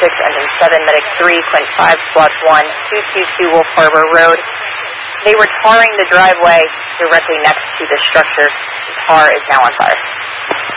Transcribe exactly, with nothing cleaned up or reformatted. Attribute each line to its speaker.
Speaker 1: six, engine seven, medic three, Quint five, squad one, two two two Wolf Harbor Road. They were tarring the driveway directly next to the structure. The tar is now on fire.